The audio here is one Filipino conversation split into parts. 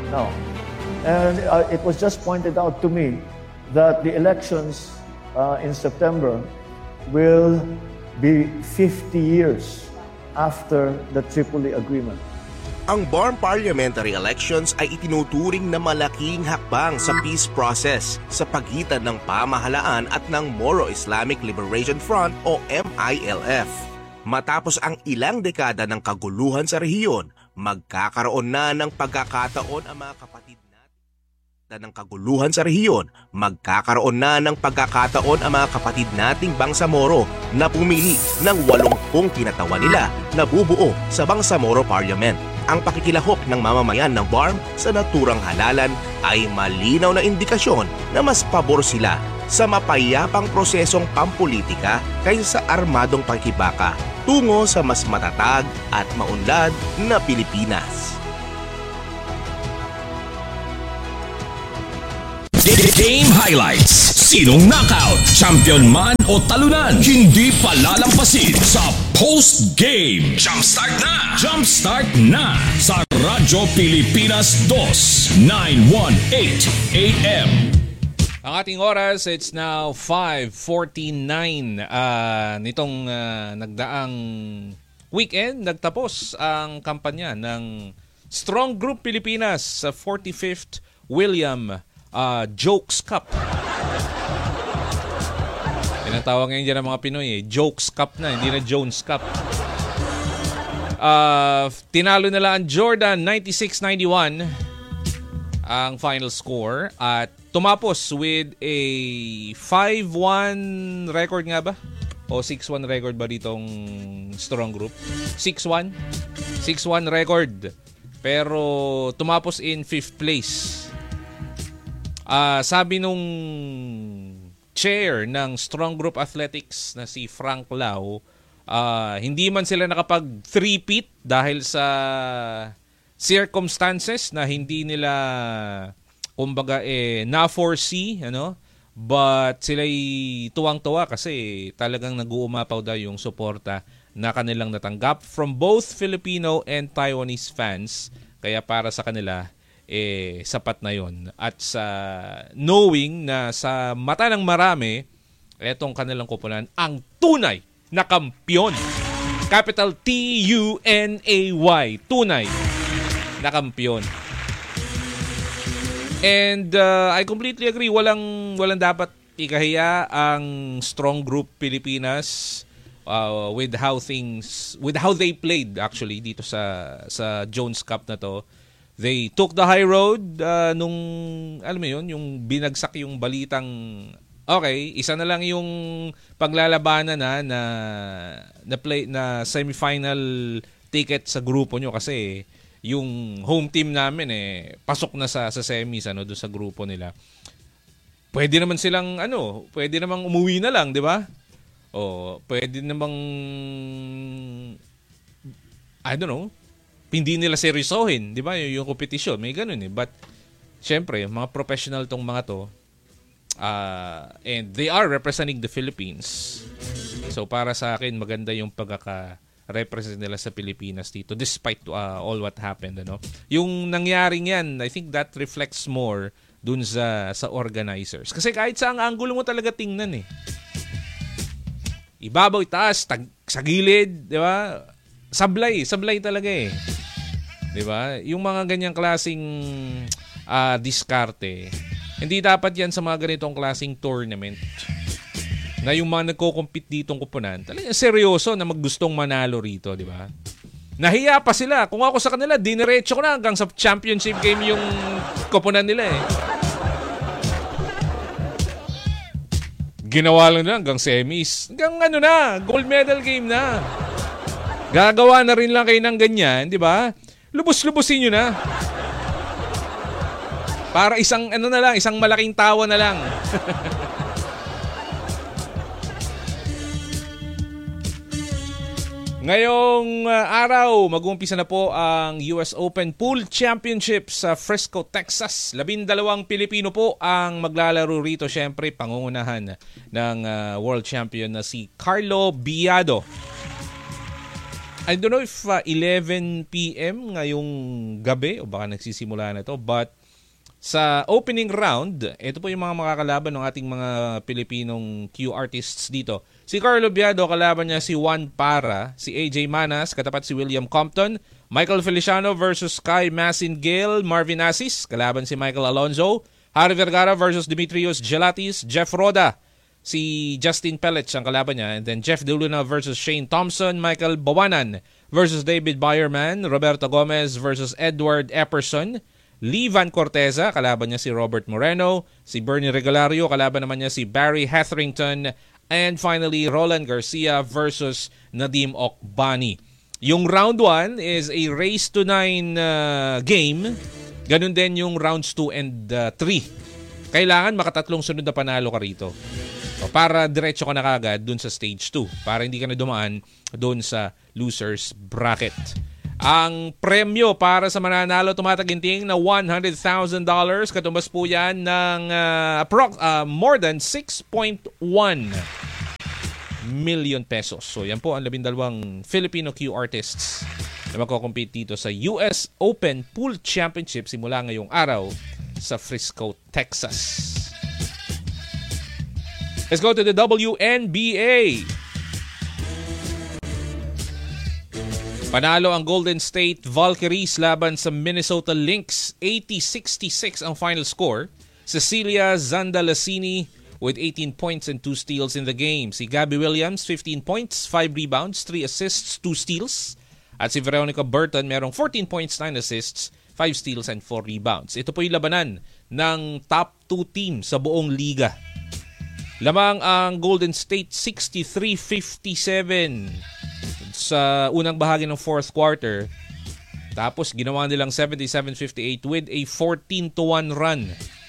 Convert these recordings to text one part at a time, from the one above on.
now. And it was just pointed out to me that the elections in September will be 50 years after the Tripoli Agreement. Ang BARM parliamentary elections ay itinuturing na malaking hakbang sa peace process sa pagitan ng pamahalaan at ng Moro-Islamic Liberation Front o MILF. Matapos ang ilang dekada ng kaguluhan sa rehiyon, magkakaroon na ng pagkakataon ang mga kapatid nating Bangsamoro na pumili ng 80 kinatawan nila na bubuo sa Bangsamoro Parliament. Ang pakikilahok ng mamamayan ng BARM sa naturang halalan ay malinaw na indikasyon na mas pabor sila sa mapayapang prosesong pampolitika kaysa sa armadong pakikibaka tungo sa mas matatag at maunlad na Pilipinas. Game highlights. Sinong knockout, champion man o talunan, hindi palalampasin sa post-game. Jumpstart na! Jumpstart na sa Radyo Pilipinas 2, 918 AM. Ang ating oras, it's now 5:49. Nitong nagdaang weekend, nagtapos ang kampanya ng Strong Group Pilipinas sa 45th William Jokes Cup. Tinatawag ngayon dyan ng mga Pinoy Jokes Cup na, hindi na Jones Cup. Tinalo nila ang Jordan 96-91 ang final score at tumapos with a 5-1 record nga ba? O 6-1 record ba ditong Strong Group? 6-1 record. Pero tumapos in 5th place. Sabi nung chair ng Strong Group Athletics na si Frank Lau, hindi man sila nakapag 3-peat dahil sa circumstances na hindi nila kumbaga na-foresee, but sila'y tuwang-tuwa kasi talagang nag-uumapaw daw yung suporta na kanilang natanggap from both Filipino and Taiwanese fans. Kaya para sa kanila, sapat na yon. At sa knowing na sa mata ng marami, etong kanilang koponan ang tunay na kampiyon. Capital T-U-N-A-Y. Tunay na kampiyon. And I completely agree. Walang dapat ikahiya ang Strong Group Pilipinas with how they played actually dito sa Jones Cup na to. They took the high road nung, alam mo yun, yung binagsak yung balitang, okay, isa na lang yung paglalabanan na semifinal ticket sa grupo nyo kasi yung home team namin pasok na sa semis doon sa grupo nila. Pwede naman silang pwede namang umuwi na lang, di ba? O pwede namang I don't know, hindi nila seryosohin, di ba? Yung kompetisyon, may ganun But, syempre, mga professional tong mga to, and they are representing the Philippines. So, para sa akin, maganda yung pagkaka-represent nila sa Pilipinas dito, despite all what happened. Yung nangyaring yan, I think that reflects more dun sa organizers. Kasi kahit sa ang angulo mo talaga tingnan Ibabaw, itaas, sa gilid, di ba? Sablay talaga 'Di ba? Yung mga ganyang klasing diskarte, hindi dapat 'yan sa mga ganitong klasing tournament. Na yung mga nagko-compete ditong koponan, talagang seryoso na maggustong manalo rito, 'di ba? Nahiya pa sila. Kung ako sa kanila, diniretso ko na hanggang sa championship game yung koponan nila Ginawa lang na hanggang semis. Hanggang gold medal game na. Gagawa na rin lang kayo ng ganyan, di ba? Lubos-lubosin nyo na. Para isang isang malaking tawa na lang. Ngayong araw, mag-uumpisa na po ang US Open Pool Championship sa Frisco, Texas. 12 Pilipino po ang maglalaro rito. Siyempre, pangungunahan ng world champion na si Carlo Biado. I don't know if 11 p.m. ngayong gabi o baka nagsisimula na to, but sa opening round, ito po yung mga makakalaban ng ating mga Pilipinong Q artists dito. Si Carlo Biado, kalaban niya si Juan Para, si AJ Manas, katapat si William Compton, Michael Feliciano versus Kai Masingale, Marvin Asis, kalaban si Michael Alonzo, Harry Vergara versus Dimitrios Gelatis, Jeff Roda, si Justin Pellets ang kalaban niya, and then Jeff De Luna versus Shane Thompson, Michael Bawanan versus David Byerman, Roberto Gomez versus Edward Epperson, Lee Van Corteza, kalaban niya si Robert Moreno, si Bernie Regalario, kalaban naman niya si Barry Hetherington, and finally Roland Garcia versus Nadim Okbani. Yung round 1 is a race to 9 game. Ganun din yung rounds 2 and 3. Kailangan makatatlong sunod na panalo ka rito. Para diretso ka na kagad dun sa stage 2. Para hindi ka na dumaan dun sa losers bracket. Ang premyo para sa mananalo tumataginting na $100,000. Katumbas po yan ng more than 6.1 million pesos. So yan po ang 12 Filipino Q artists na magko-compete dito sa US Open Pool Championship simula ngayong araw sa Frisco, Texas. Let's go to the WNBA. Panalo ang Golden State Valkyries laban sa Minnesota Lynx. 80-66 ang final score. Cecilia Zandalasini with 18 points and 2 steals in the game. Si Gabby Williams, 15 points, 5 rebounds, 3 assists, 2 steals. At si Veronica Burton, merong 14 points, 9 assists, 5 steals, and 4 rebounds. Ito po yung labanan ng top 2 team sa buong liga. Lamang ang Golden State 63-57 sa unang bahagi ng fourth quarter. Tapos ginawa nilang 77-58 with a 14-1 run.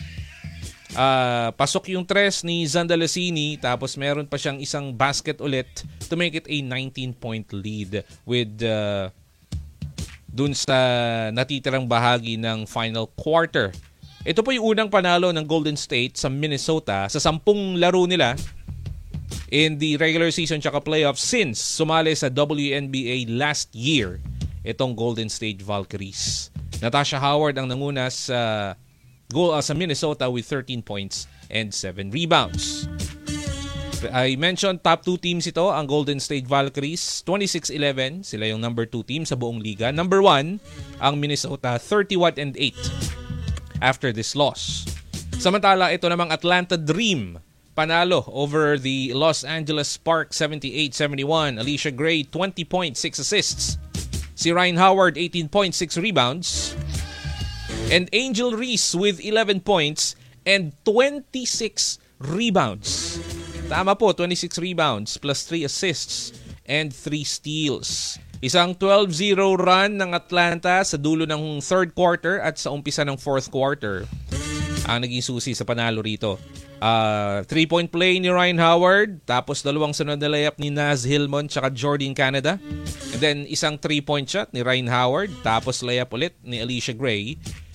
Pasok yung tres ni Zandalasini, tapos meron pa siyang isang basket ulit to make it a 19-point lead with dun sa natitirang bahagi ng final quarter. Ito po yung unang panalo ng Golden State sa Minnesota sa 10 laro nila in the regular season tsaka playoffs since sumali sa WNBA last year itong Golden State Valkyries. Natasha Howard ang nanguna sa Minnesota with 13 points and 7 rebounds. I mentioned top 2 teams ito, ang Golden State Valkyries, 26-11. Sila yung number 2 team sa buong liga. Number 1, ang Minnesota, 31-8 after this loss. Samantala, ito namang Atlanta Dream, panalo over the Los Angeles Sparks 78-71. Alicia Gray, 20 points, 6 assists. Si Ryan Howard, 18 points, 6 rebounds. And Angel Reese with 11 points and 26 rebounds. Tama po, 26 rebounds plus 3 assists and 3 steals. Isang 12-0 run ng Atlanta sa dulo ng third quarter at sa umpisa ng fourth quarter ang naging susi sa panalo rito. 3-point play ni Ryan Howard, tapos dalawang sunod na layup ni Naz Hillman tsaka Jordan Canada. And then isang 3-point shot ni Ryan Howard, tapos layup ulit ni Alicia Gray.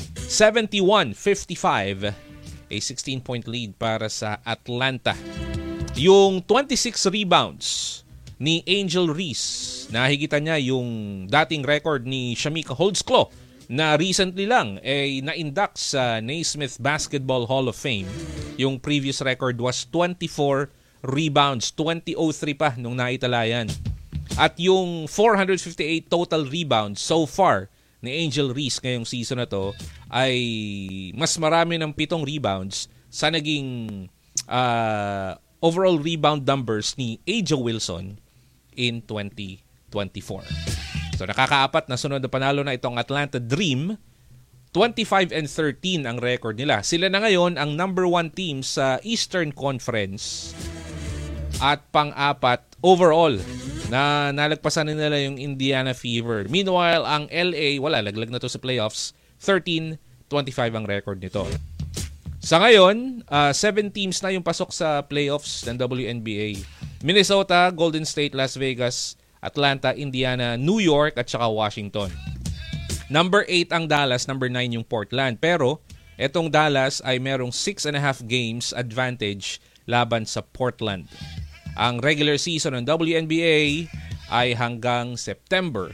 71-55, a 16-point lead para sa Atlanta. Yung 26 rebounds ni Angel Reese, nahigitan niya yung dating record ni Shamika Holdsclaw na recently lang na-induct sa Naismith Basketball Hall of Fame. Yung previous record was 24 rebounds, 2003 pa nung naitalayan. At yung 458 total rebounds so far ni Angel Reese ngayong season na to ay mas marami ng 7 rebounds sa naging overall rebound numbers ni AJ Wilson in 2024. So nakakaapat na sunod na panalo na itong Atlanta Dream. 25-13 ang record nila. Sila na ngayon ang number 1 team sa Eastern Conference at pang-apat overall na nalagpasan nila yung Indiana Fever. Meanwhile, ang LA, wala, laglag na to sa playoffs. 13-25 ang record nito. Sa ngayon, 7 teams na yung pasok sa playoffs ng WNBA. Minnesota, Golden State, Las Vegas, Atlanta, Indiana, New York, at saka Washington. Number 8 ang Dallas, number 9 yung Portland. Pero, etong Dallas ay merong 6.5 games advantage laban sa Portland. Ang regular season ng WNBA ay hanggang September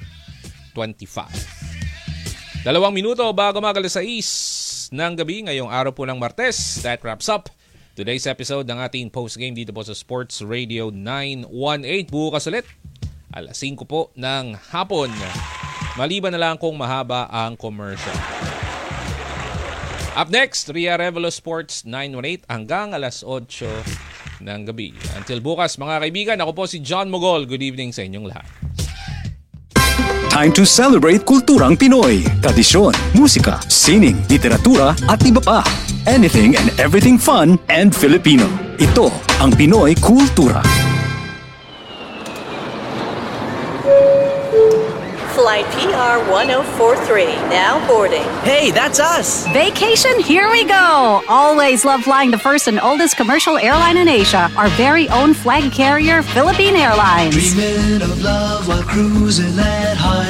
25. 2 minuto bago mag-alas 6 ng gabi ngayong araw po ng Martes. That wraps up today's episode ng ating post-game dito po sa Sports Radio 918. Bukas ulit, alas 5 po ng hapon. Maliban na lang kung mahaba ang commercial. Up next, Ria Revelo Sports 918 hanggang alas 8 ng gabi. Until bukas mga kaibigan, ako po si John Mogol. Good evening sa inyong lahat. Time to celebrate kulturang Pinoy. Tradisyon, musika, sining, literatura at iba pa. Anything and everything fun and Filipino. Ito ang Pinoy Kultura. Flight PR 1043, now boarding. Hey, that's us! Vacation, here we go! Always love flying the first and oldest commercial airline in Asia, our very own flag carrier, Philippine Airlines. Dreaming of love while cruising at high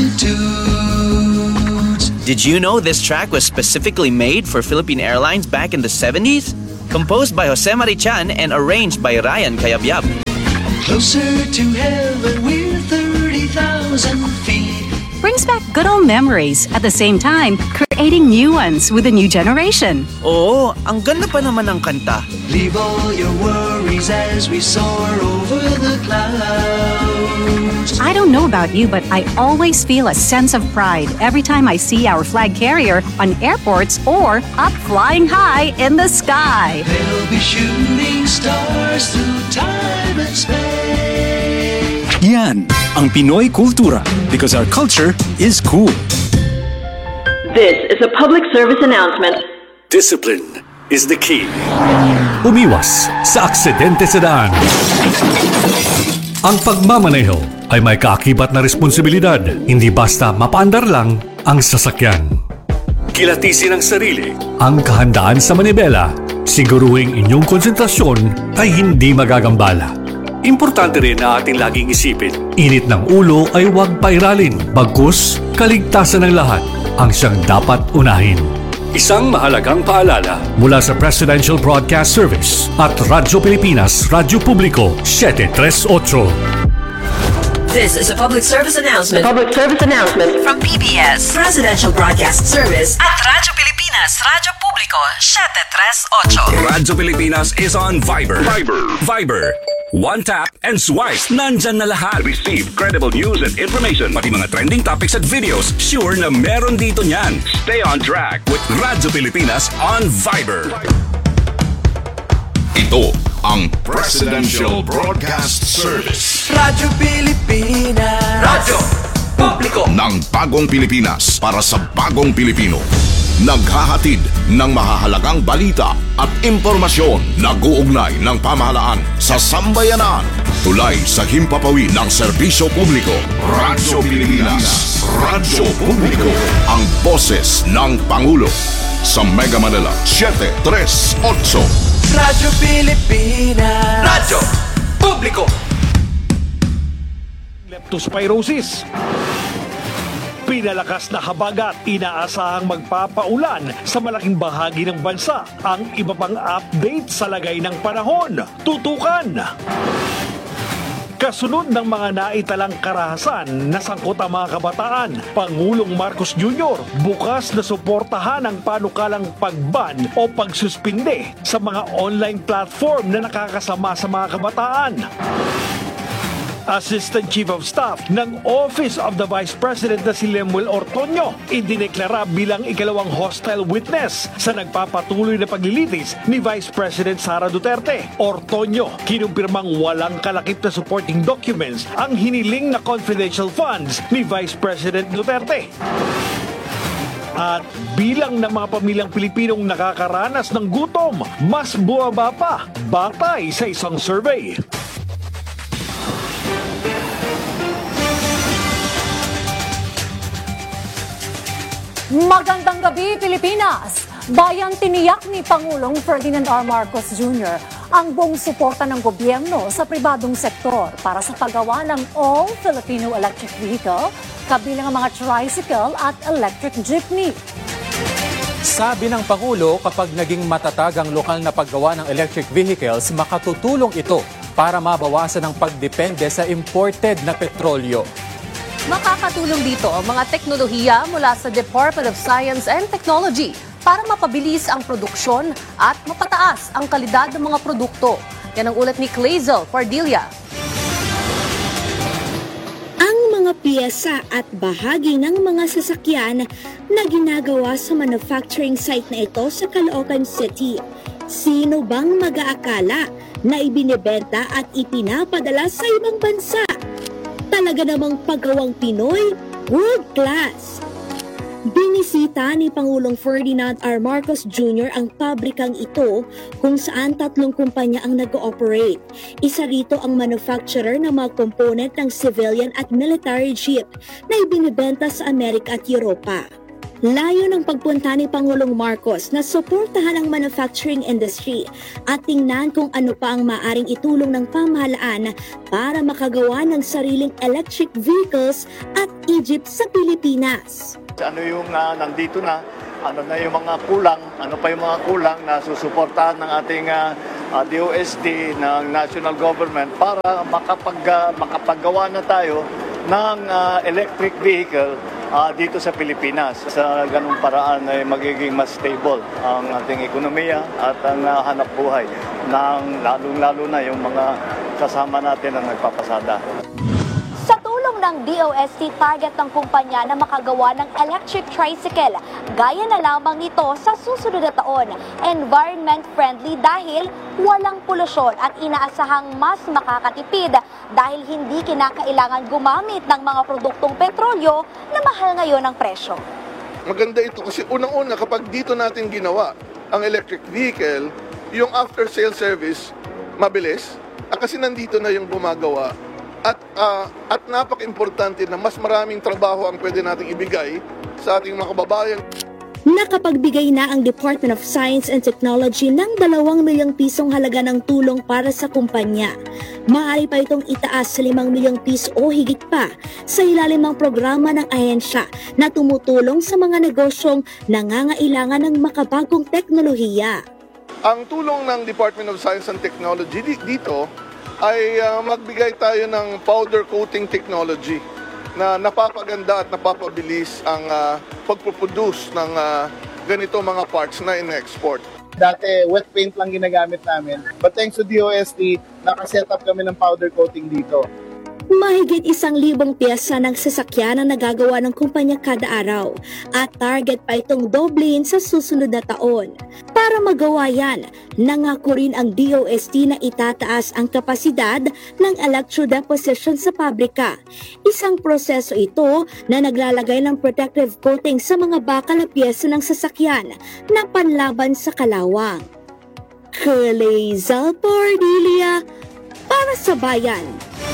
altitudes. Did you know this track was specifically made for Philippine Airlines back in the 70s? Composed by Jose Marichan and arranged by Ryan Cayabyab. Closer to heaven, we're 30,000 feet. Brings back good old memories, at the same time, creating new ones with a new generation. Oo, ang ganda pa naman ng kanta. Leave all your worries as we soar over the clouds. I don't know about you, but I always feel a sense of pride every time I see our flag carrier on airports or up flying high in the sky. They'll be shooting stars through time and space. Yan ang Pinoy Kultura because our culture is cool. This is a public service announcement. Discipline is the key. Umiwas sa aksidente sa daan. Ang pagmamaneho ay may kaakibat na responsibilidad, hindi basta mapaandar lang ang sasakyan. Kilatisin ang sarili, ang kahandaan sa manibela, siguruhing inyong konsentrasyon ay hindi magagambala. Importante rin na ating laging isipin, init ng ulo ay huwag pairalin, bagkus kaligtasan ng lahat ang siyang dapat unahin. Isang mahalagang paalala mula sa Presidential Broadcast Service at Radyo Pilipinas, Radyo Publiko 738. This is a public service announcement. Public service announcement From PBS, Presidential Broadcast Service at Radyo Pilipinas, Radyo Publiko 738. Radyo Pilipinas is on Viber. Viber. One tap and swipe. Nandyan na lahat. Receive credible news and information. Pati mga trending topics at videos. Sure na meron dito niyan. Stay on track with Radyo Pilipinas on Viber. Ito ang Presidential Broadcast Service. Radyo Pilipinas. Radyo Publiko ng bagong Pilipinas para sa bagong Pilipino. Naghahatid ng mahahalagang balita at impormasyon na guugnay ng pamahalaan sa sambayanan. Tulay sa himpapawid ng serbisyo publiko. Radyo Pilipinas. Radyo Publiko. Ang boses ng Pangulo. Sa Mega Manila 738. Radyo Pilipinas. Radyo Publiko. Leptospirosis. Pinalakas na habagat, inaasahang magpapaulan sa malaking bahagi ng bansa. Ang iba pang update sa lagay ng panahon. Tutukan! Kasunod ng mga naitalang karahasan na sangkot ang mga kabataan, Pangulong Marcos Jr. bukas na suportahan ang panukalang pagban o pagsuspinde sa mga online platform na nakakasama sa mga kabataan. Assistant Chief of Staff ng Office of the Vice President na si Lemuel Ortonio idineklara bilang ikalawang hostile witness sa nagpapatuloy na paglilitis ni Vice President Sara Duterte. Ortonio kinumpirmang walang kalakip na supporting documents ang hiniling na confidential funds ni Vice President Duterte. At bilang ng mga pamilyang Pilipinong nakakaranas ng gutom, mas bumaba pa batay sa isang survey. Magandang gabi, Pilipinas! Bayang tiniyak ni Pangulong Ferdinand R. Marcos Jr. ang buong suporta ng gobyerno sa pribadong sektor para sa paggawa ng all-Filipino electric vehicle, kabilang ang mga tricycle at electric jeepney. Sabi ng Pangulo, kapag naging matatag ang lokal na paggawa ng electric vehicles, makatutulong ito para mabawasan ang pagdepende sa imported na petrolyo. Makakatulong dito ang mga teknolohiya mula sa Department of Science and Technology para mapabilis ang produksyon at mapataas ang kalidad ng mga produkto. Yan ang ulat ni Clazel Pardilia. Ang mga piyesa at bahagi ng mga sasakyan na ginagawa sa manufacturing site na ito sa Caloocan City. Sino bang mag-aakala na ibinebenta at ipinapadala sa ibang bansa? Talaga namang paggawang Pinoy, world class. Binisita ni Pangulong Ferdinand R. Marcos Jr. ang pabrikang ito kung saan 3 kumpanya ang nag-ooperate. Isa rito ang manufacturer ng mga component ng civilian at military jeep na ibinibenta sa Amerika at Europa. Layo ng pagpunta ni Pangulong Marcos na suportahan ang manufacturing industry at tingnan kung ano pa ang maaring itulong ng pamahalaan para makagawa ng sariling electric vehicles at e-jeep sa Pilipinas. Ano yung nandito na, ano na yung mga kulang, ano pa yung mga kulang na susuportahan ng ating DOST, ng national government para makapaggawa na tayo ng electric vehicle dito sa Pilipinas. Sa ganung paraan ay magiging mas stable ang ating ekonomiya at ang hanap buhay ng lalong-lalo na yung mga kasama natin na nagpapasada. Sa tulong ng DOST, target ng kumpanya na makagawa ng electric tricycle. Gaya na lamang nito sa susunod na taon. Environment-friendly dahil walang polusyon at inaasahang mas makakatipid dahil hindi kinakailangan gumamit ng mga produktong petrolyo na mahal ngayon ang presyo. Maganda ito kasi unang-una kapag dito natin ginawa ang electric vehicle, yung after-sale service mabilis kasi nandito na yung gumagawa. At napaka-importante na mas maraming trabaho ang pwede nating ibigay sa ating mga kababayan. Nakapagbigay na ang Department of Science and Technology ng 2 milyong pisong halaga ng tulong para sa kumpanya. Maaari pa itong itaas sa 5 milyong piso o higit pa sa ilalim ng programa ng ahensya na tumutulong sa mga negosyong nangangailangan ng makabagong teknolohiya. Ang tulong ng Department of Science and Technology dito ay magbigay tayo ng powder coating technology na napapaganda at napapabilis ang pagpuproduce ng ganito mga parts na in-export. Dati wet paint lang ginagamit namin, but thanks to DOST, nakaset up kami ng powder coating dito. Mahigit 1,000 piyesa ng sasakyan ang nagagawa ng kumpanya kada araw at target pa itong doblehin sa susunod na taon. Para magawa yan, nangako rin ang DOST na itataas ang kapasidad ng electrodeposition sa pabrika. Isang proseso ito na naglalagay ng protective coating sa mga bakal na piyesa ng sasakyan na panlaban sa kalawang. Clazel Pardilia para sa Bayan.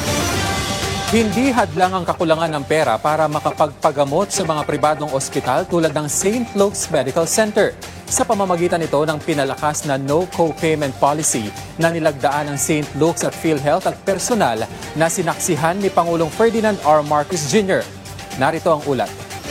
Hindi hadlang ang kakulangan ng pera para makapagpagamot sa mga pribadong ospital tulad ng St. Luke's Medical Center. Sa pamamagitan ito ng pinalakas na no co-payment policy na nilagdaan ng St. Luke's at PhilHealth at personal na sinaksihan ni Pangulong Ferdinand R. Marcos Jr. Narito ang ulat.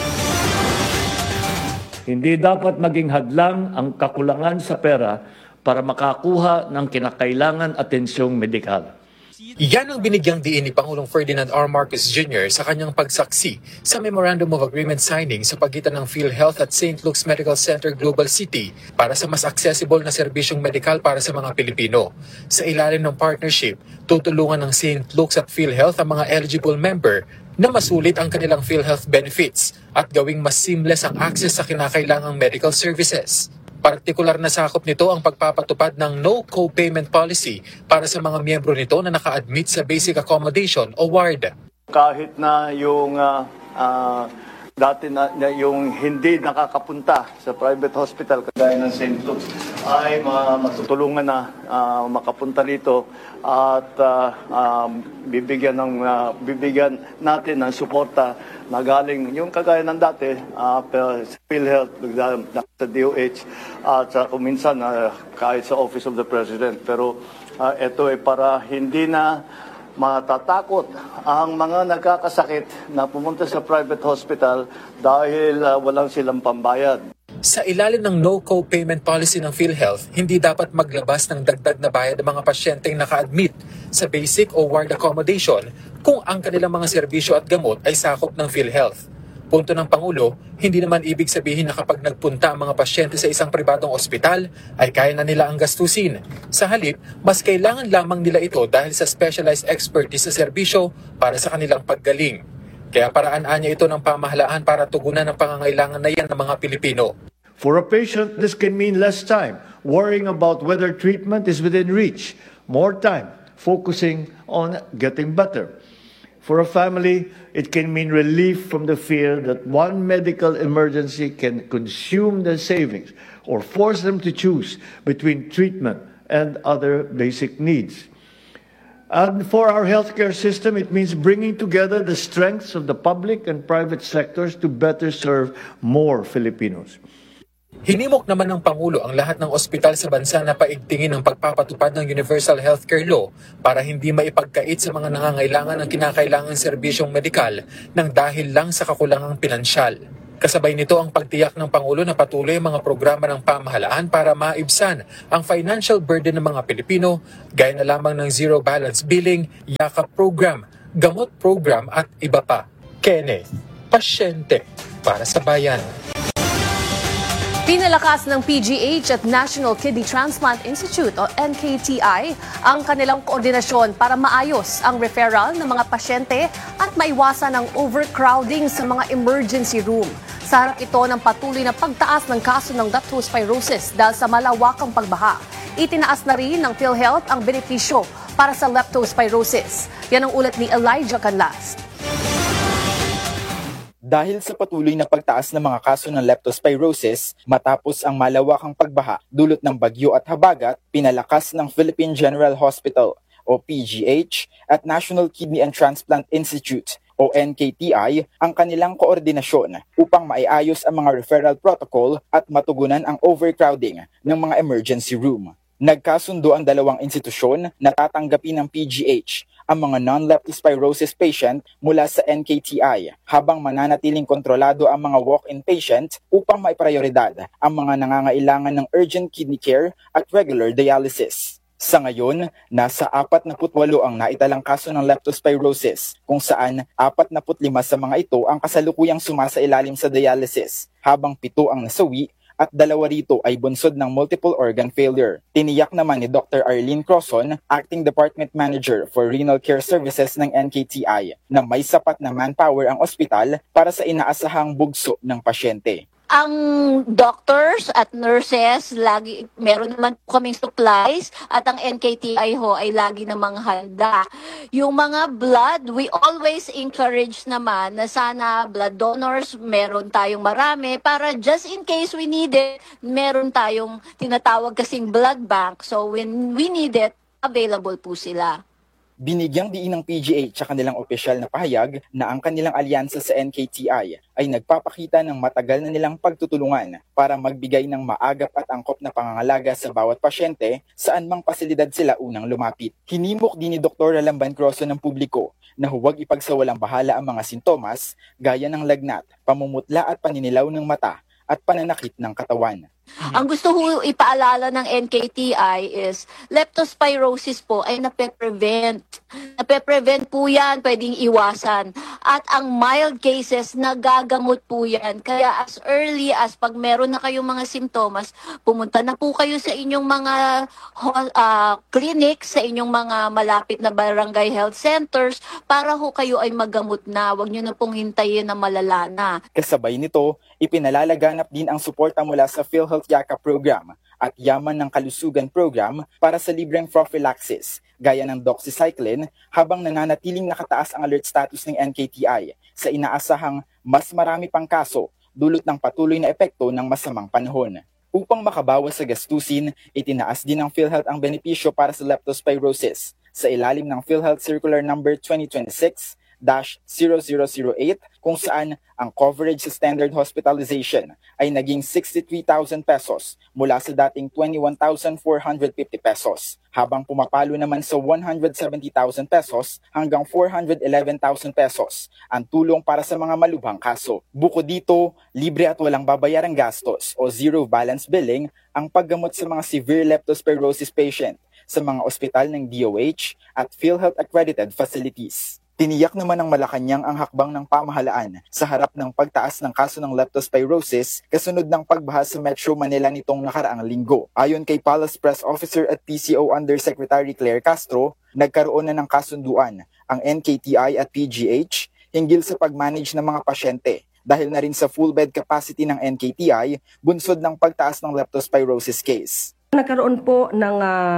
Hindi dapat maging hadlang ang kakulangan sa pera para makakuha ng kinakailangan atensyong medikal. Yan ang binigyang diin ni Pangulong Ferdinand R. Marcos Jr. sa kanyang pagsaksi sa Memorandum of Agreement signing sa pagitan ng PhilHealth at St. Luke's Medical Center Global City para sa mas accessible na serbisyong medikal para sa mga Pilipino. Sa ilalim ng partnership, tutulungan ng St. Luke's at PhilHealth ang mga eligible member na masulit ang kanilang PhilHealth benefits at gawing mas seamless ang access sa kinakailangang medical services. Partikular na sakop nito ang pagpapatupad ng no co-payment policy para sa mga miyembro nito na naka-admit sa basic accommodation o WARD. Kahit na yung dati na yung hindi nakakapunta sa private hospital kagaya ng St. Luke's ay matutulungan na makapunta rito at bibigyan natin ng suporta na galing yung kagaya ng dati sa PhilHealth, sa DOH at kung minsan kahit sa Office of the President. Pero ito ay para hindi na matatakot ang mga nagkakasakit na pumunta sa private hospital dahil walang silang pambayad. Sa ilalim ng no co-payment policy ng PhilHealth, hindi dapat maglabas ng dagdag na bayad ng mga pasyenteng naka-admit sa basic o ward accommodation kung ang kanilang mga serbisyo at gamot ay sakop ng PhilHealth. Punto ng Pangulo, hindi naman ibig sabihin na kapag nagpunta ang mga pasyente sa isang pribadong ospital, ay kaya na nila ang gastusin. Sa halip, mas kailangan lamang nila ito dahil sa specialized expertise sa serbisyo para sa kanilang paggaling. Kaya paraan niya ito ng pamahalaan para tugunan ang pangangailangan na yan ng mga Pilipino. For a patient, this can mean less time worrying about whether treatment is within reach, more time focusing on getting better. For a family, it can mean relief from the fear that one medical emergency can consume their savings or force them to choose between treatment and other basic needs. And for our healthcare system, it means bringing together the strengths of the public and private sectors to better serve more Filipinos. Hinimok naman ng Pangulo ang lahat ng ospital sa bansa na paigtingin ang pagpapatupad ng Universal Healthcare Law para hindi maipagkait sa mga nangangailangan ng kinakailangang serbisyong medikal nang dahil lang sa kakulangang pinansyal. Kasabay nito ang pagtiyak ng Pangulo na patuloy ang mga programa ng pamahalaan para maibsan ang financial burden ng mga Pilipino gaya na lamang ng Zero Balance Billing, Yakap Program, Gamot Program at iba pa. Kenneth, pasyente para sa bayan. Pinalakas ng PGH at National Kidney Transplant Institute o NKTI ang kanilang koordinasyon para maayos ang referral ng mga pasyente at maiwasan ang overcrowding sa mga emergency room. Sa harap ito ng patuloy na pagtaas ng kaso ng leptospirosis dahil sa malawakang pagbaha. Itinaas na rin ng PhilHealth ang benepisyo para sa leptospirosis. Yan ang ulat ni Elijah Canlas. Dahil sa patuloy na pagtaas ng mga kaso ng leptospirosis matapos ang malawakang pagbaha dulot ng bagyo at habagat, pinalakas ng Philippine General Hospital o PGH at National Kidney and Transplant Institute o NKTI ang kanilang koordinasyon upang maiayos ang mga referral protocol at matugunan ang overcrowding ng mga emergency room. Nagkasundo ang dalawang institusyon na tatanggapin ng PGH ang mga non-leptospirosis patient mula sa NKTI habang mananatiling kontrolado ang mga walk-in patient upang maiprioridad ang mga nangangailangan ng urgent kidney care at regular dialysis. Sa ngayon, nasa 48 ang naitalang kaso ng leptospirosis kung saan 45 sa mga ito ang kasalukuyang sumasailalim sa dialysis habang 7 ang nasawi at 2 rito ay bunsod ng multiple organ failure. Tiniyak naman ni Dr. Arlene Crosson, Acting Department Manager for Renal Care Services ng NKTI, na may sapat na manpower ang ospital para sa inaasahang bugso ng pasyente. Ang doctors at nurses, lagi meron naman po kaming supplies at ang NKTI ho ay lagi namang handa. Yung mga blood, we always encourage naman na sana blood donors, meron tayong marami para just in case we need it, meron tayong tinatawag kasing blood bank. So when we need it, available po sila. Binigyang diin ng PGH sa kanilang opisyal na pahayag na ang kanilang alyansa sa NKTI ay nagpapakita ng matagal na nilang pagtutulungan para magbigay ng maagap at angkop na pangangalaga sa bawat pasyente saan mang pasilidad sila unang lumapit. Hinimok din ni Dr. Lamban Crosson ng publiko na huwag ipagsawalang bahala ang mga sintomas gaya ng lagnat, pamumutla at paninilaw ng mata at pananakit ng katawan. Ang gusto ko ipaalala ng NKTI is leptospirosis po ay nape-prevent. Nape-prevent po yan, pwedeng iwasan. At ang mild cases, nagagamot po yan. Kaya as early as pag meron na kayong mga simptomas, pumunta na po kayo sa inyong mga clinics, sa inyong mga malapit na barangay health centers para ho kayo ay magamot na. Huwag nyo na pong hintayin na malala na. Kasabay nito, ipinalalaganap din ang suporta mula sa PhilHealth Yakap Program at Yaman ng Kalusugan Program para sa libreng prophylaxis gaya ng doxycycline habang nananatiling nakataas ang alert status ng NKTI sa inaasahang mas marami pang kaso dulot ng patuloy na epekto ng masamang panahon. Upang makabawas sa gastusin, itinaas din ng PhilHealth ang benepisyo para sa leptospirosis sa ilalim ng PhilHealth Circular No. 2026 2022-0008 kung saan ang coverage sa standard hospitalization ay naging 63,000 pesos mula sa dating 21,450 pesos, habang pumapalo naman sa 170,000 pesos hanggang 411,000 pesos ang tulong para sa mga malubhang kaso. Bukod dito, libre at walang babayarang gastos o zero balance billing ang paggamot sa mga severe leptospirosis patient sa mga ospital ng DOH at PhilHealth accredited facilities. Tiniyak naman ng Malacanang ang hakbang ng pamahalaan sa harap ng pagtaas ng kaso ng leptospirosis kasunod ng pagbaha sa Metro Manila nitong nakaraang linggo. Ayon kay Palace Press Officer at PCO Undersecretary Claire Castro, nagkaroon na ng kasunduan ang NKTI at PGH hinggil sa pag-manage ng mga pasyente dahil na rin sa full bed capacity ng NKTI bunsod ng pagtaas ng leptospirosis case. Nagkaroon po ng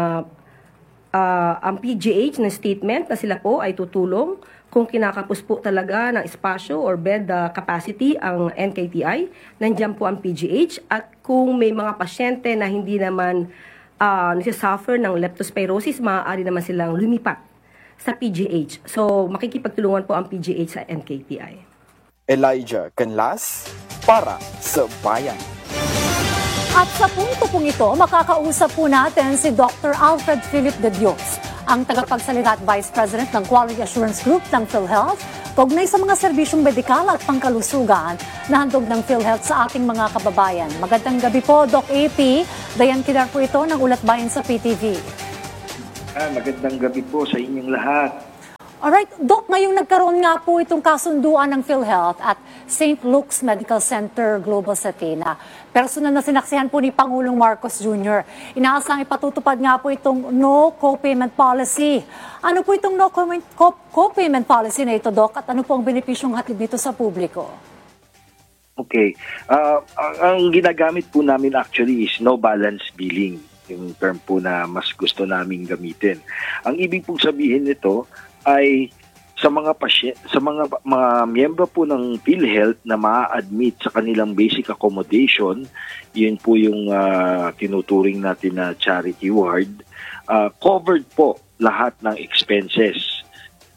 ang PGH na statement na sila po ay tutulong kung kinakapos po talaga ng espasyo or bed capacity ang NKTI, nandiyan po ang PGH, at kung may mga pasyente na hindi naman nagsasuffer ng leptospirosis, maaari naman silang lumipat sa PGH. So makikipagtulungan po ang PGH sa NKTI. Elijah Canlas para sa Bayan. At sa punto pong ito, makakausap po natin si Dr. Alfred Philip de Dios, ang tagapagsalita at Vice President ng Quality Assurance Group ng PhilHealth, kaugnay sa mga serbisyong medikal at pangkalusugan na handog ng PhilHealth sa ating mga kababayan. Magandang gabi po, Doc AP. Dayan Kilar po ito ng Ulat Bayan sa PTV. Magandang gabi po sa inyong lahat. Alright, Doc, ngayong nagkaroon nga po itong kasunduan ng PhilHealth at St. Luke's Medical Center Global sa Athena. Personal na sinaksihan po ni Pangulong Marcos Jr. Inaasang ipatutupad nga po itong no co-payment policy. Ano po itong no co-payment policy na ito, Doc? At ano po ang benepisyong hatid dito sa publiko? Okay. Ang ginagamit po namin actually is no balance billing. Yung term po na mas gusto namin gamitin. Ang ibig pong sabihin nito ay sa mga miyembro po ng PhilHealth na ma-admit sa kanilang basic accommodation, yun po yung tinuturing natin na charity ward, covered po lahat ng expenses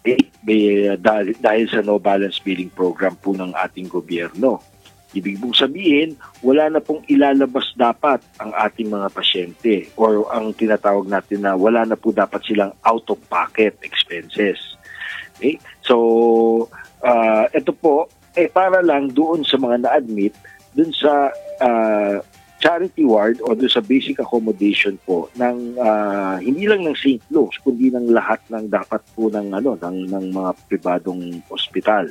dahil sa no balance billing program po ng ating gobyerno. Ibig pong sabihin, wala na pong ilalabas dapat ang ating mga pasyente or ang tinatawag natin na wala na po dapat silang out-of-pocket expenses. Okay? So, ito po, para lang doon sa mga na-admit, doon sa charity ward o doon sa basic accommodation po ng hindi lang ng St. Luke's kundi ng lahat ng dapat po ng mga pribadong ospital.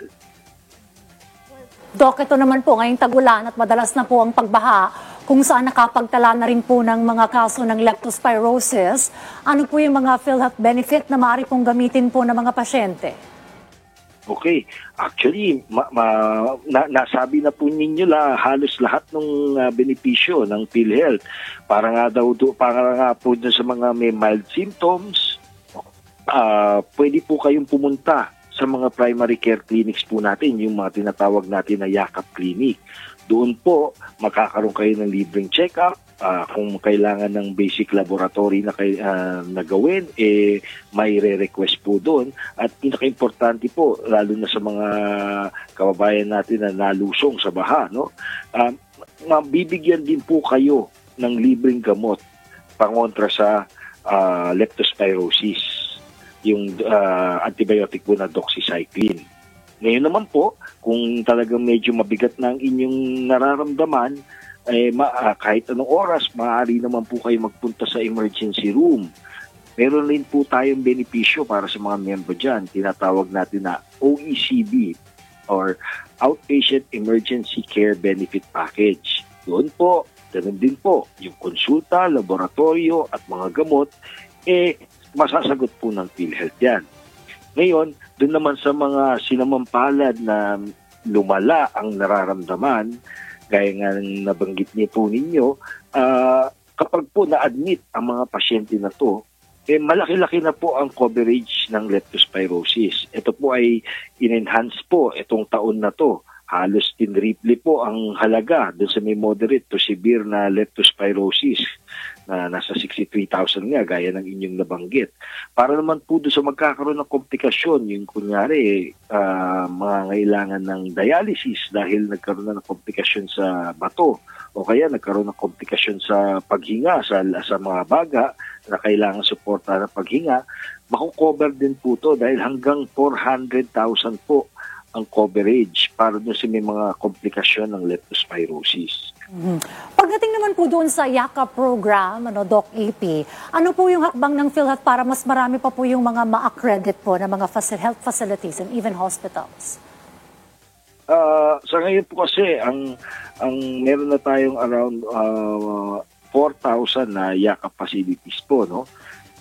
Doc, ito naman po ngayong tagulan at madalas na po ang pagbaha kung saan nakapagtala na rin po ng mga kaso ng leptospirosis. Ano po yung mga PhilHealth benefit na maaari pong gamitin po ng mga pasyente? Okay. Actually, nasabi na po ninyo halos lahat ng benepisyo ng PhilHealth. Para nga po dun sa mga may mild symptoms, pwede po kayong pumunta sa mga primary care clinics po natin, yung mga tinatawag natin na yakap clinic. Doon po, makakaroon kayo ng libreng check-up. Kung kailangan ng basic laboratory na gawin, may re-request po doon. At pinaka-importante po, lalo na sa mga kababayan natin na nalusong sa baha, mabibigyan din po kayo ng libreng gamot pangontra sa leptospirosis, yung antibiotic po na doxycycline. Ngayon naman po, kung talagang medyo mabigat na ang inyong nararamdaman, kahit anong oras, maaari naman po kayo magpunta sa emergency room. Meron rin po tayong benepisyo para sa mga member dyan. Tinatawag natin na OECB or Outpatient Emergency Care Benefit Package. Doon po, ganun din po, yung konsulta, laboratorio at mga gamot, masasagot po ng PhilHealth yan. Ngayon, doon naman sa mga sinamampalad na lumala ang nararamdaman, gaya nga nabanggit niyo po ninyo, kapag po na-admit ang mga pasyente na to, malaki-laki na po ang coverage ng leptospirosis. Ito po ay in-enhance po itong taon na to halos tinriple po ang halaga doon sa may moderate to severe na leptospirosis na nasa 63,000 nga, gaya ng inyong nabanggit. Para naman po doon sa magkakaroon ng komplikasyon, yung kunyari, mga ngailangan ng dialysis dahil nagkaroon na ng komplikasyon sa bato, o kaya nagkaroon ng komplikasyon sa paghinga, sa mga baga na kailangan suporta ng paghinga, makukover din po to dahil hanggang 400,000 po ang coverage para doon sa may mga komplikasyon ng leptospirosis. Pagdating naman po doon sa YACA program, Doc AP, ano po yung hakbang ng PhilHealth para mas marami pa po yung mga ma-accredit po na mga health facilities and even hospitals? Sa ngayon po kasi, ang meron na tayong around 4,000 na YACA facilities po, no?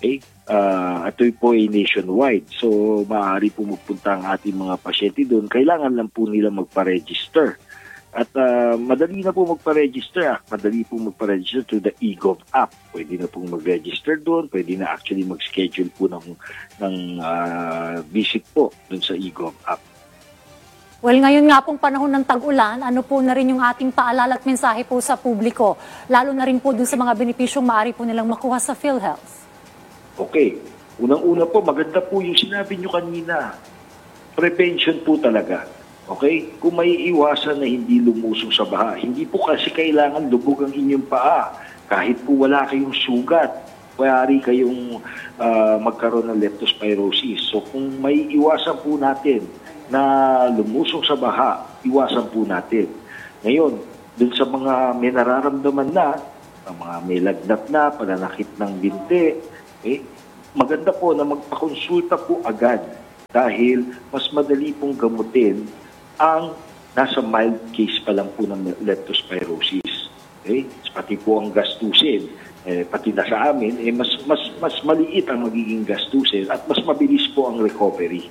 Ito po ay nationwide. So, maaari po magpunta ang ating mga pasyente doon. Kailangan lang po nila magpa-register. At madali na po magpa-register. Madali po magpa-register to the eGov app. Pwede na po mag-register doon. Pwede na actually mag-schedule po ng visit po doon sa eGov app. Well, ngayon nga pong panahon ng tag-ulan, ano po na rin yung ating paalala at mensahe po sa publiko? Lalo na rin po doon sa mga benepisyong maaari po nilang makuha sa PhilHealth. Okay. Unang-una po, maganda po yung sinabi nyo kanina. Prevention po talaga. Okay? Kung may iwasan na hindi lumusong sa baha, hindi po kasi kailangan lubog ang inyong paa. Kahit po wala kayong sugat, maaari kayong magkaroon ng leptospirosis. So kung may iwasan po natin na lumusong sa baha, iwasan po natin. Ngayon, dun sa mga may nararamdaman na, mga may lagnat na, pananakit ng binti, maganda po na magpakonsulta po agad dahil mas madali pong gamutin ang nasa mild case pa lang po ng leptospirosis. Pati po ang gastusin, pati na sa amin, mas maliit ang magiging gastusin at mas mabilis po ang recovery.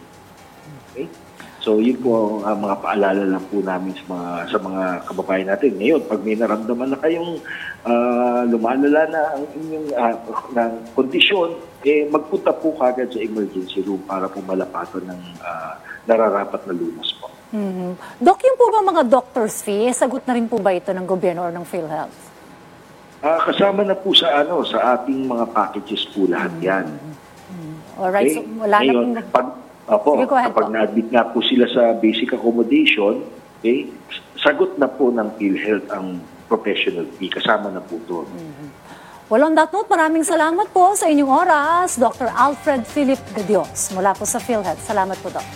So yun po ang mga paalala lang po namin sa mga kababayan natin. Ngayon, pag may naramdaman na kayong lumalala na ang inyong kondisyon, magpunta po kagad sa emergency room para po malapatan ng nararapat na lunas po. Doc, yung po ba mga doctor's fee, sagot na rin po ba ito ng gobyerno or ng PhilHealth? Kasama na po sa ating mga packages po lahat yan. Alright, so wala ngayon, na pong... Sige, kapag na-admit nga po sila sa basic accommodation, sagot na po ng PhilHealth ang professional fee. Kasama na po doon. Well, on that note, maraming salamat po sa inyong oras, Dr. Alfred Philip de Dios, mula po sa PhilHealth. Salamat po, Doc.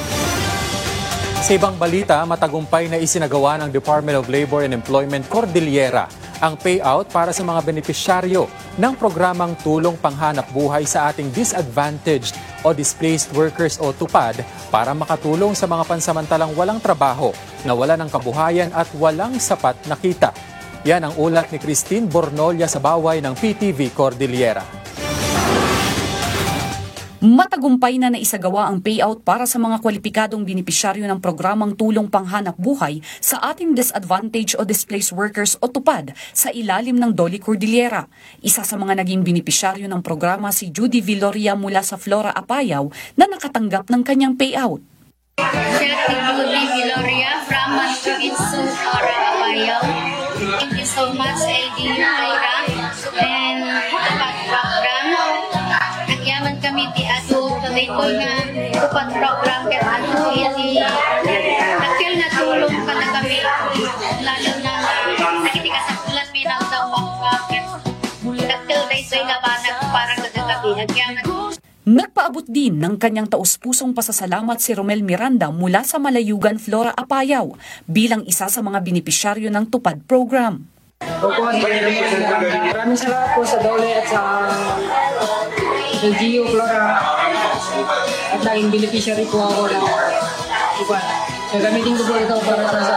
Sa ibang balita, matagumpay na isinagawa ng Department of Labor and Employment Cordillera ang payout para sa mga benepisyaryo ng programang Tulong Panghanap Buhay sa ating disadvantaged o displaced workers o TUPAD para makatulong sa mga pansamantalang walang trabaho, nawalan ng kabuhayan at walang sapat na kita. Yan ang ulat ni Christine Bornolia sa baway ng PTV Cordillera. Matagumpay na naisagawa ang payout para sa mga kwalipikadong benepisyaryo ng programang Tulong Panghanap Buhay sa ating disadvantaged o displaced workers o TUPAD sa ilalim ng Doli Cordillera. Isa sa mga naging benepisyaryo ng programa si Judy Villoria mula sa Flora Apayao na nakatanggap ng kanyang payout. Siya si Judy Villoria from Mansuitsu, Flora Apayao. Thank you so much, AD Flora and TUPAD program. Nagyaman kami di ato sa dito nga TUPAD program kaya ano ili nagfeel na tulong pa na kami lalo na nakitika sa pulan minaw daw ang bakit nagfeel na iso'y labanag parang nagagabi nagyaman. Nagpaabot din ng kanyang taus-pusong pasasalamat si Romel Miranda mula sa Malayugan, Flora Apayao bilang isa sa mga benepisyaryo ng TUPAD program. Maraming salamat po sa Dole at sa LGU Flora at naging beneficiary po ako ng TUPAD. Gagamitin ko po ito para sa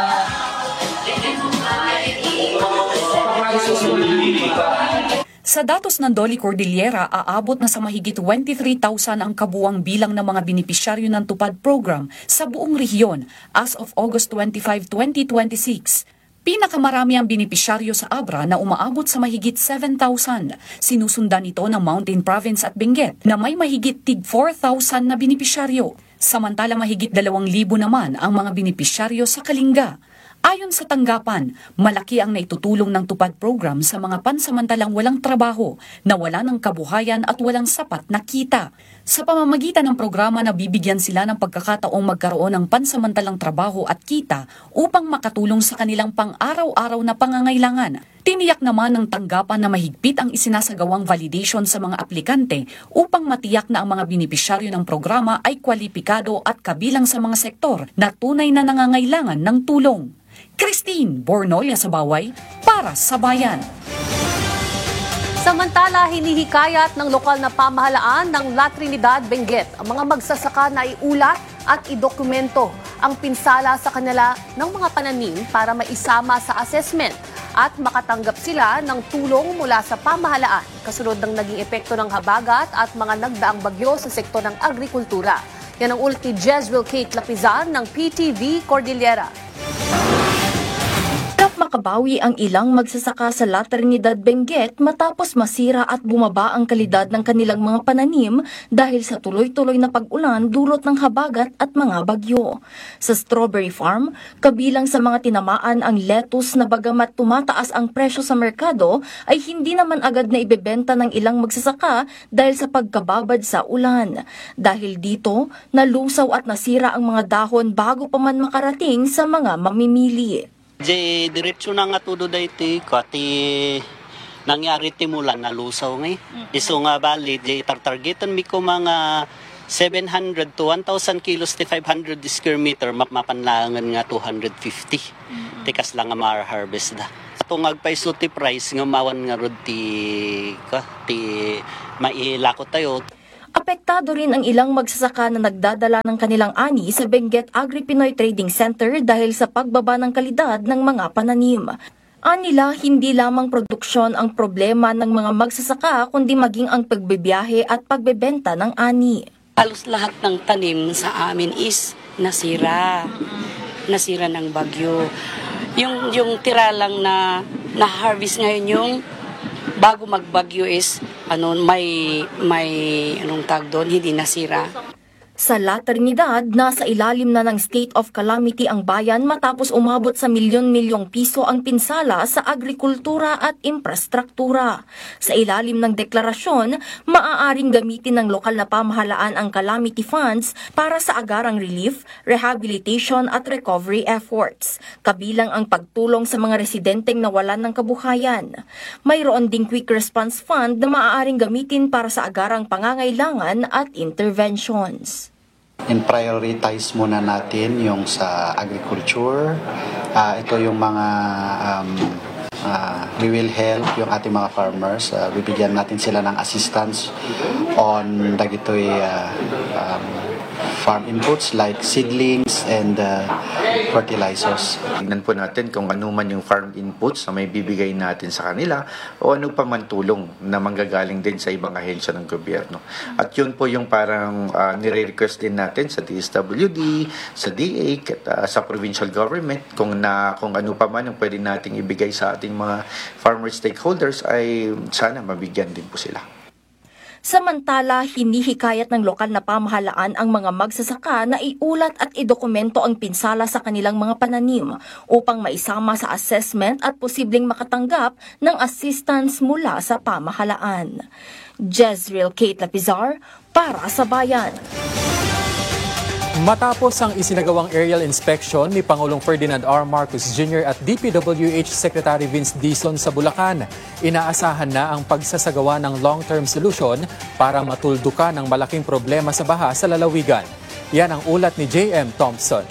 Sa datos ng Doli Cordillera, aabot na sa mahigit 23,000 ang kabuwang bilang ng mga benepisyaryo ng TUPAD program sa buong rehiyon as of August 25, 2026. Pinakamarami ang benepisyaryo sa Abra na umaabot sa mahigit 7,000. Sinusundan ito ng Mountain Province at Benguet na may mahigit tig 4,000 na benepisyaryo. Samantala mahigit 2,000 naman ang mga benepisyaryo sa Kalinga. Ayon sa tanggapan, malaki ang naitutulong ng TUPAD program sa mga pansamantalang walang trabaho, na wala ng kabuhayan at walang sapat na kita. Sa pamamagitan ng programa na bibigyan sila ng pagkakataong magkaroon ng pansamantalang trabaho at kita upang makatulong sa kanilang pang-araw-araw na pangangailangan. Tiniyak naman ng tanggapan na mahigpit ang isinasagawang validation sa mga aplikante upang matiyak na ang mga benepisyaryo ng programa ay kwalipikado at kabilang sa mga sektor na tunay na nangangailangan ng tulong. Christine Bornolia sa Baway para sa Bayan. Samantala, hinihikayat ng lokal na pamahalaan ng La Trinidad, Benguet ang mga magsasaka na iulat at idokumento ang pinsala sa kanila ng mga pananim para maisama sa assessment at makatanggap sila ng tulong mula sa pamahalaan kasunod ng naging epekto ng habagat at mga nagdaang bagyo sa sektor ng agrikultura. Yan ang ulat ni Jezreel Kate Lapizan ng PTV Cordillera. Makabawi ang ilang magsasaka sa La Trinidad, Benguet matapos masira at bumaba ang kalidad ng kanilang mga pananim dahil sa tuloy-tuloy na pag-ulan dulot ng habagat at mga bagyo. Sa strawberry farm, kabilang sa mga tinamaan ang lettuce na bagamat tumataas ang presyo sa merkado ay hindi naman agad na ibebenta ng ilang magsasaka dahil sa pagkababad sa ulan. Dahil dito, nalusaw at nasira ang mga dahon bago pa man makarating sa mga mamimili. Diretso na nga todo daytoy kati nangyari timulan na lusaw ngay. Iso nga bali targetan mi ko mga 700 to 1,000 kilos ti 500 square meter mapanlangan nga 250. Tikas lang nga ma-harvest da. Ito ngagpaiso ti price nga mawan nga rod ti mailako tayo. Apektado rin ang ilang magsasaka na nagdadala ng kanilang ani sa Benguet Agri-Pinoy Trading Center dahil sa pagbaba ng kalidad ng mga pananim. Anila, hindi lamang produksyon ang problema ng mga magsasaka kundi maging ang pagbibiyahe at pagbebenta ng ani. Halos lahat ng tanim sa amin is nasira. Nasira ng bagyo. Yung tira lang na harvest ngayon yung bago magbagyo is may anong tag doon, hindi nasira. Sa La Trinidad, nasa ilalim na ng state of calamity ang bayan matapos umabot sa milyon-milyong piso ang pinsala sa agrikultura at infrastruktura. Sa ilalim ng deklarasyon, maaaring gamitin ng lokal na pamahalaan ang calamity funds para sa agarang relief, rehabilitation at recovery efforts, kabilang ang pagtulong sa mga residenteng nawalan ng kabuhayan. Mayroon ding quick response fund na maaaring gamitin para sa agarang pangangailangan at interventions. In-prioritize muna natin yung sa agriculture. Ito yung mga we will help yung ating mga farmers. Bibigyan natin sila ng assistance on dagitoy farm inputs like seedlings and fertilizers. Tingnan po natin kung ano man yung farm inputs na may bibigay natin sa kanila o ano pa man tulong na manggagaling din sa ibang ahensya ng gobyerno. At yun po yung parang nire-request din natin sa DSWD, sa DA, at sa provincial government kung ano pa man yung pwede nating ibigay sa ating mga farmer stakeholders ay sana mabigyan din po sila. Samantala, hinihikayat ng lokal na pamahalaan ang mga magsasaka na iulat at idokumento ang pinsala sa kanilang mga pananim upang maisama sa assessment at posibleng makatanggap ng assistance mula sa pamahalaan. Jezreel Kate Lapizar para sa Bayan. Matapos ang isinagawang aerial inspection ni Pangulong Ferdinand R. Marcos Jr. at DPWH Secretary Vince Dizon sa Bulacan, inaasahan na ang pagsasagawa ng long-term solution para matuldukan ang malaking problema sa baha sa lalawigan. Yan ang ulat ni J.M. Thompson.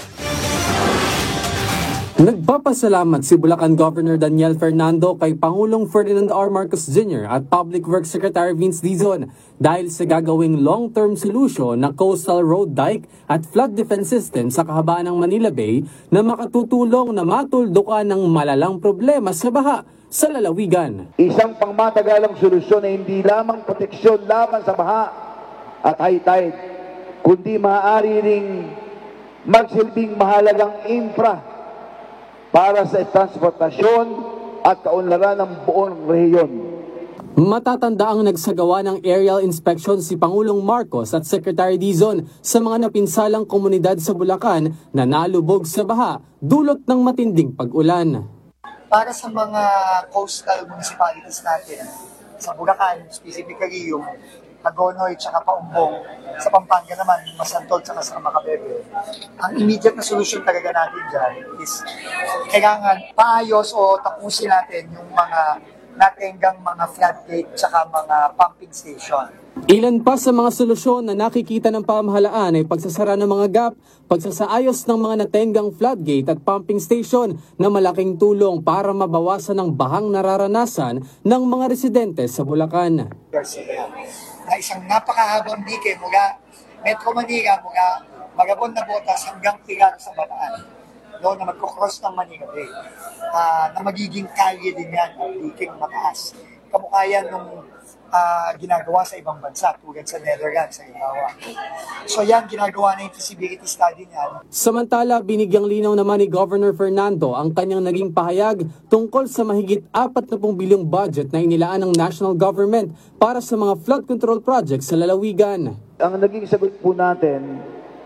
Nagpapasalamat si Bulacan Governor Daniel Fernando kay Pangulong Ferdinand R. Marcos Jr. at Public Works Secretary Vince Dizon dahil sa gagawing long-term solution na coastal road dike at flood defense system sa kahabaan ng Manila Bay na makatutulong na matuldukan ng malalang problema sa baha sa lalawigan. Isang pangmatagalang solusyon na hindi lamang proteksyon laban sa baha at high tide, kundi maaari ring magsilbing mahalagang infra para sa transportasyon at kaunlaran ng buong rehiyon. Matatanda ang nagsagawa ng aerial inspection si Pangulong Marcos at Secretary Dizon sa mga napinsalang komunidad sa Bulacan na nalubog sa baha dulot ng matinding pag-ulan. Para sa mga coastal municipalities natin, sa Bulacan, specifically yung Hagonoy at Paumbong, sa Pampanga naman, yung Masantol at sa Macabebe, ang immediate na solution talaga natin dyan is kailangan paayos o tapusin natin yung mga natenggang mga floodgate at mga pumping station. Ilan pa sa mga solusyon na nakikita ng pamahalaan ay pagsasara ng mga gap, pagsasaayos ng mga natenggang floodgate at pumping station na malaking tulong para mabawasan ang bahang nararanasan ng mga residente sa Bulacan. Na isang napakahabang dike mula Metro Manila, mula Malabon na Botas hanggang Pilar sa Bataan. No, na magkukross ng Manila Bay. Na magiging kalye din yan, ang diking mataas. Kamukha yan nung ginagawa sa ibang bansa, tulad sa Netherlands, sa Ibawa. So yan, ginagawa na yung feasibility study niyan. Samantala, binigyang linaw naman ni Governor Fernando ang kanyang naging pahayag tungkol sa mahigit 40 bilyong budget na inilaan ng national government para sa mga flood control projects sa lalawigan. Ang naging sagot po natin,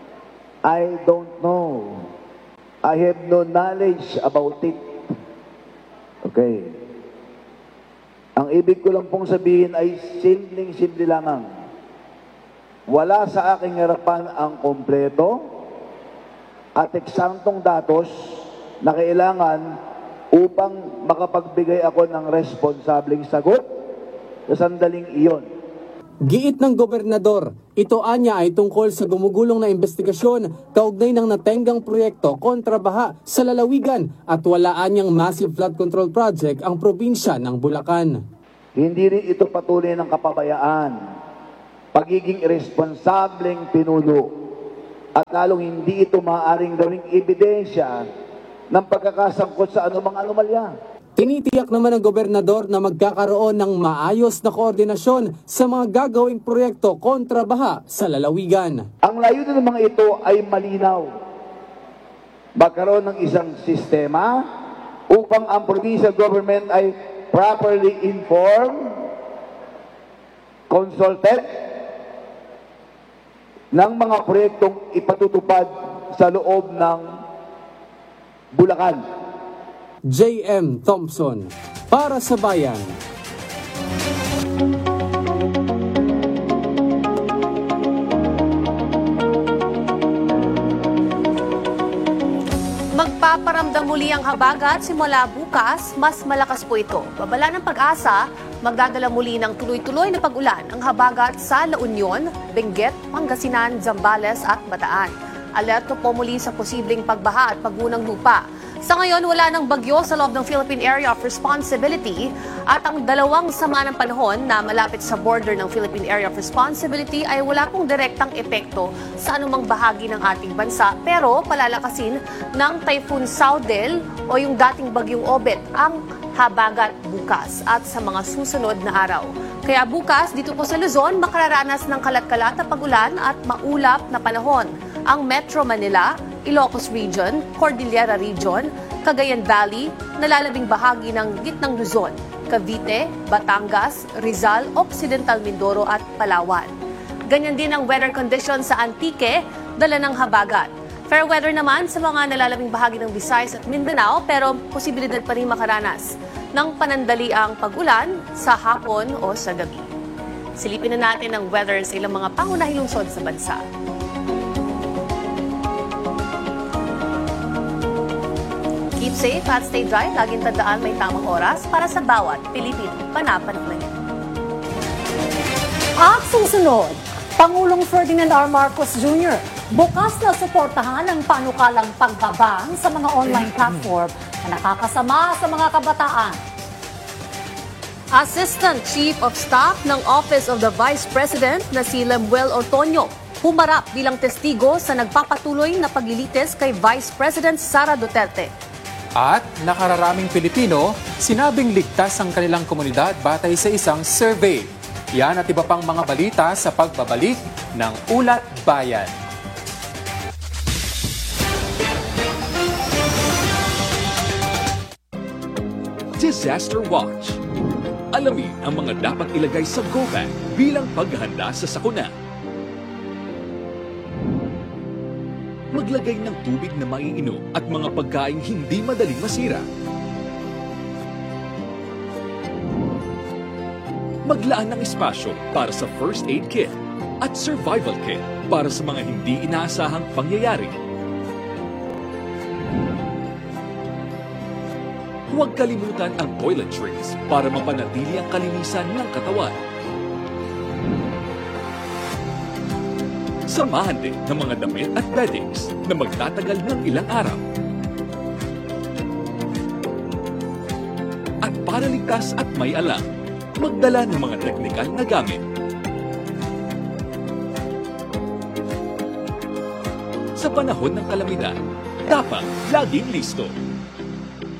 I don't know. I have no knowledge about it. Okay. Ang ibig ko lang pong sabihin ay simple lamang. Wala sa aking harapan ang kompleto at eksaktong datos na kailangan upang makapagbigay ako ng responsableng sagot sa sandaling iyon. Giit ng gobernador, ito anya ay tungkol sa gumugulong na investigasyon kaugnay ng natenggang proyekto kontra baha sa lalawigan at wala anyang massive flood control project ang probinsya ng Bulacan. Hindi rin ito patuloy ng kapabayaan, pagiging irresponsableng pinuno at lalong hindi ito maaaring gawing ebidensya ng pagkakasangkot sa anumang anomalya. Tinitiyak naman ng gobernador na magkakaroon ng maayos na koordinasyon sa mga gagawing proyekto kontra baha sa lalawigan. Ang layunin ng mga ito ay malinaw. Magkaroon ng isang sistema upang ang provincial government ay properly informed, consulted ng mga proyektong ipatutupad sa loob ng Bulacan. J.M. Thompson, para sa Bayan. Magpaparamdam muli ang habagat simula bukas, mas malakas po ito. Babala ng Pag-asa, magdadala muli ng tuloy-tuloy na pag-ulan ang habagat sa La Union, Benguet, Pangasinan, Zambales at Bataan. Alerto po muli sa posibleng pagbaha at paggunang lupa. Sa ngayon, wala ng bagyo sa loob ng Philippine Area of Responsibility at ang dalawang sama ng panahon na malapit sa border ng Philippine Area of Responsibility ay wala pong direktang epekto sa anumang bahagi ng ating bansa pero palalakasin ng Typhoon Saudel o yung dating bagyong Obet ang habagat bukas at sa mga susunod na araw. Kaya bukas, dito po sa Luzon, makararanas ng kalat-kalat na pag-ulan at maulap na panahon. Ang Metro Manila, Ilocos Region, Cordillera Region, Cagayan Valley, nalalabing bahagi ng gitnang Luzon, Cavite, Batangas, Rizal, Occidental Mindoro at Palawan. Ganyan din ang weather conditions sa Antique, dala ng habagat. Fair weather naman sa mga nalalabing bahagi ng Visayas at Mindanao pero posibilidad pa rin makaranas ng panandaliang pag-ulan sa hapon o sa gabi. Silipin na natin ang weather sa ilang mga pangunahing lungsod sa bansa. Keep safe at stay dry. Laging tandaan may tamang oras para sa bawat Pilipino. Panapanatnayan. At susunod, Pangulong Ferdinand R. Marcos Jr. bukas na suportahan ang panukalang pagbaban sa mga online platform na nakakasama sa mga kabataan. Assistant Chief of Staff ng Office of the Vice President na si Lemuel Ortoño humarap bilang testigo sa nagpapatuloy na paglilitis kay Vice President Sara Duterte. At nakararaming Pilipino, sinabing ligtas ang kanilang komunidad batay sa isang survey. Yan at iba pang mga balita sa pagbabalik ng Ulat Bayan. Disaster Watch. Alamin ang mga dapat ilagay sa go bag bilang paghahanda sa sakuna. Maglagay ng tubig na maiinom at mga pagkaing hindi madaling masira. Maglaan ng espasyo para sa first aid kit at survival kit para sa mga hindi inaasahang pangyayari. Huwag kalimutan ang toiletries para mapanatili ang kalinisan ng katawan. Samahan din ng mga damit at beddings na magtatagal ng ilang araw. At para ligtas at may alam, magdala ng mga teknikal na gamit. Sa panahon ng kalamidad, dapat laging listo.